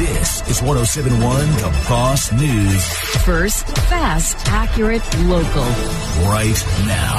This is 107.1 The Boss News. First, fast, accurate, local. Right now.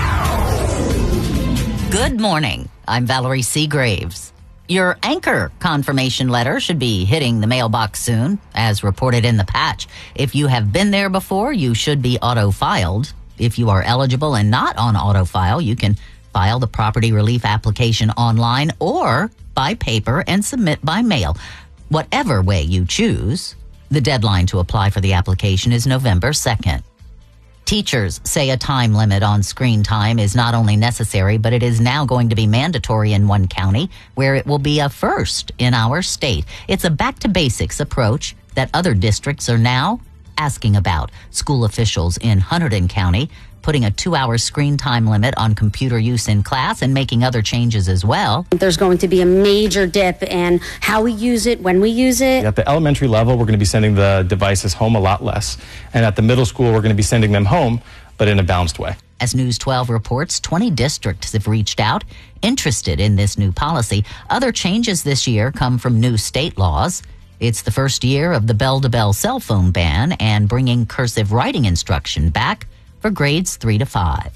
Good morning. I'm Valerie C. Graves. Your anchor confirmation letter should be hitting the mailbox soon, as reported in the patch. If you have been there before, you should be auto-filed. If you are eligible and not on auto-file, you can file the property relief application online or by paper and submit by mail. Whatever way you choose, the deadline to apply for the application is November 2nd. Teachers say a time limit on screen time is not only necessary, but it is now going to be mandatory in one county, where it will be a first in our state. It's a back-to-basics approach that other districts are now asking about. School officials in Hunterdon County putting a 2-hour screen time limit on computer use in class and making other changes as well. There's going to be a major dip in how we use it, when we use it. At the elementary level, we're going to be sending the devices home a lot less. And at the middle school, we're going to be sending them home, but in a balanced way. As News 12 reports, 20 districts have reached out interested in this new policy. Other changes this year come from new state laws. It's the first year of the bell-to-bell cell phone ban and bringing cursive writing instruction back for grades 3 to 5.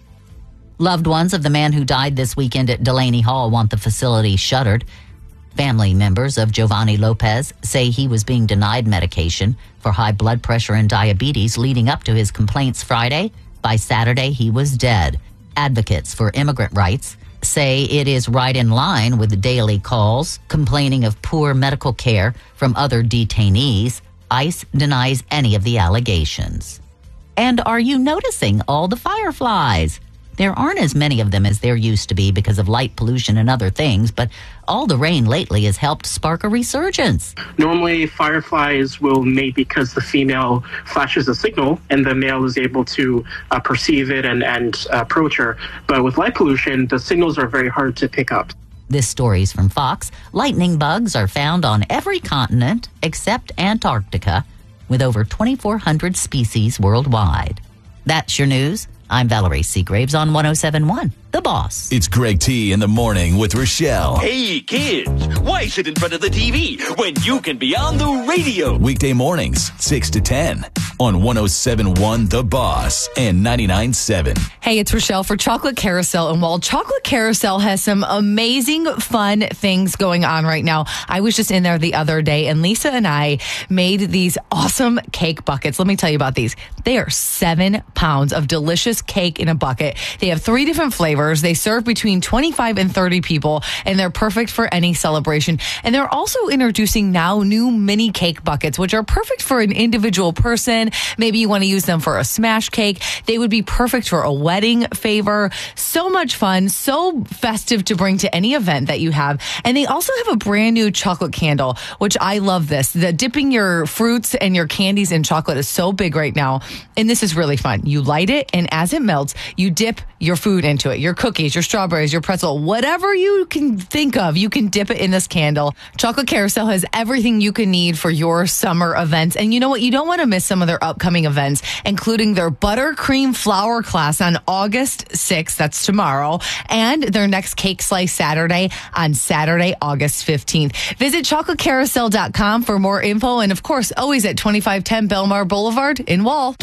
Loved ones of the man who died this weekend at Delaney Hall want the facility shuttered. Family members of Giovanni Lopez say he was being denied medication for high blood pressure and diabetes leading up to his complaints Friday. By Saturday, he was dead. Advocates for immigrant rights say it is right in line with the daily calls complaining of poor medical care from other detainees. ICE denies any of the allegations. And are you noticing all the fireflies? There aren't as many of them as there used to be because of light pollution and other things, but all the rain lately has helped spark a resurgence. Normally, fireflies will mate because the female flashes a signal and the male is able to perceive it and approach her. But with light pollution, the signals are very hard to pick up. This story's from Fox. Lightning bugs are found on every continent except Antarctica, with over 2,400 species worldwide. That's your news. I'm Valerie C. Graves on 107.1 The Boss. It's Greg T in the morning with Rochelle. Hey, kids, why sit in front of the TV when you can be on the radio? Weekday mornings, 6 to 10 on 107.1 The Boss and 99.7. Hey, it's Rochelle for Chocolate Carousel. And while Chocolate Carousel has some amazing, fun things going on right now, I was just in there the other day and Lisa and I made these awesome cake buckets. Let me tell you about these. They are 7 pounds of delicious cake in a bucket. They have 3 different flavors. They serve between 25 and 30 people, and they're perfect for any celebration. And they're also introducing now new mini cake buckets, which are perfect for an individual person. Maybe you want to use them for a smash cake. They would be perfect for a wedding favor. So much fun, so festive to bring to any event that you have. And they also have a brand new chocolate candle, which I love this. The dipping your fruits and your candies in chocolate is so big right now. And this is really fun. You light it, and as it melts, you dip your food into it. Your cookies, your strawberries, your pretzel, whatever you can think of, you can dip it in this candle. Chocolate Carousel has everything you can need for your summer events. And you know what? You don't want to miss some of their upcoming events, including their buttercream flower class on August 6th. That's tomorrow. And their next cake slice Saturday on Saturday, August 15th. Visit chocolatecarousel.com for more info. And of course, always at 2510 Belmar Boulevard in Wall.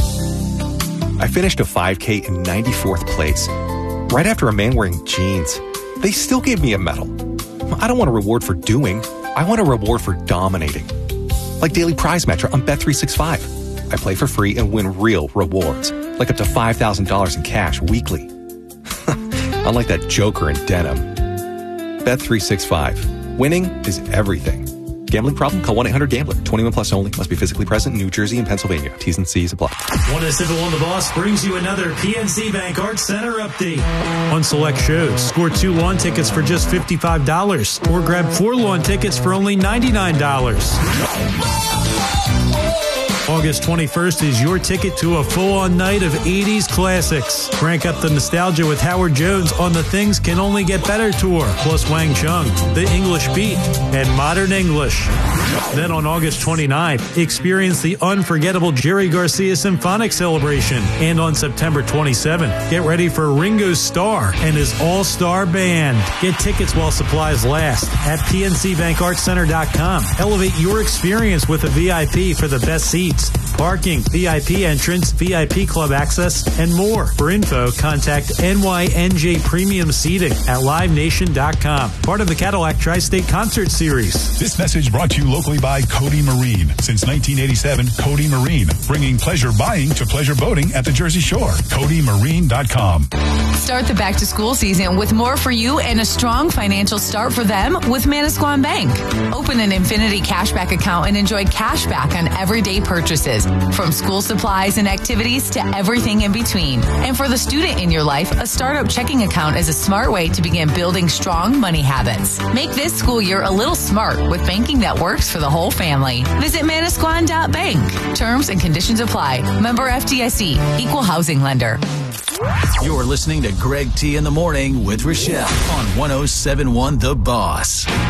I finished a 5K in 94th place, right after a man wearing jeans. They still gave me a medal. I don't want a reward for doing. I want a reward for dominating. Like Daily Prize Match on Bet365. I play for free and win real rewards, like up to $5,000 in cash weekly. Unlike that joker in denim. Bet365. Winning is everything. Gambling problem? Call 1-800-GAMBLER. 21 plus only. Must be physically present in New Jersey and Pennsylvania. T's and C's apply. 107.1 The Boss brings you another PNC Bank Arts Center update. On select shows, score 2 lawn tickets for just $55 or grab 4 lawn tickets for only $99. August 21st is your ticket to a full-on night of 80s classics. Crank up the nostalgia with Howard Jones on the Things Can Only Get Better tour, plus Wang Chung, The English Beat, and Modern English. Then on August 29th, experience the unforgettable Jerry Garcia Symphonic Celebration. And on September 27th, get ready for Ringo Starr and his all-star band. Get tickets while supplies last at PNCBankArtsCenter.com. Elevate your experience with a VIP for the best seats, parking, VIP entrance, VIP club access, and more. For info, contact NYNJ Premium Seating at LiveNation.com. Part of the Cadillac Tri-State Concert Series. This message brought to you locally by Cody Marine. Since 1987, Cody Marine, bringing pleasure buying to pleasure boating at the Jersey Shore. CodyMarine.com. Start the back-to-school season with more for you and a strong financial start for them with Manasquan Bank. Open an Infinity Cashback account and enjoy cash back on everyday purchases, from school supplies and activities to everything in between. And for the student in your life, a startup checking account is a smart way to begin building strong money habits. Make this school year a little smart with banking that works for the whole family. Visit Manasquan.bank. Terms and conditions apply. Member FDIC. Equal housing lender. You're listening to Greg T in the Morning with Rochelle on 107.1 The Boss.